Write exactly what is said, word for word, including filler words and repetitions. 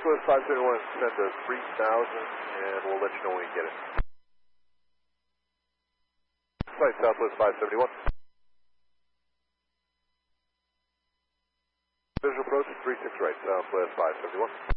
Southwest five seventy-one, send to three thousand, and we'll let you know when we get it. Flight Southwest five seventy-one. Visual approach three six right, Southwest five seventy-one.